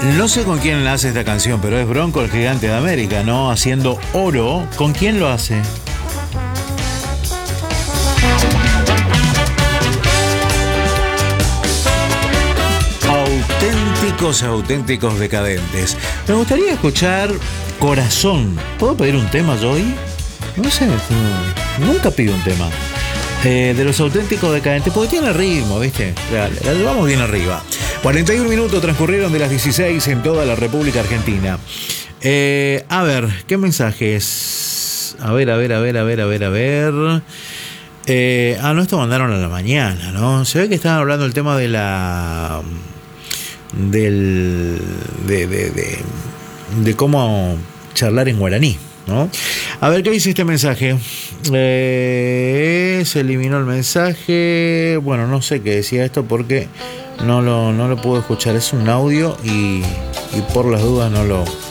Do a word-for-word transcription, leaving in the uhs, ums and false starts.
No sé con quién hace esta canción, pero es Bronco, el gigante de América, ¿no? Haciendo oro. ¿Con quién lo hace? Auténticos, auténticos decadentes. Me gustaría escuchar Corazón. ¿Puedo pedir un tema yo hoy? No sé, nunca pido un tema. Eh, de los auténticos decadentes, porque tiene ritmo, ¿viste? La, la llevamos bien arriba. cuarenta y un minutos transcurrieron de las dieciséis en toda la República Argentina. Eh, a ver, ¿qué mensajes? A ver, a ver, a ver, a ver, a ver, a ver. Eh, ah, no, esto mandaron a la mañana, ¿no? Se ve que estaban hablando del tema de la... Del... De, de, de, de cómo charlar en guaraní, ¿no? A ver, ¿qué dice este mensaje? Eh, se eliminó el mensaje. Bueno, no sé qué decía esto porque no lo, no lo puedo escuchar. Es un audio y, y por las dudas no lo...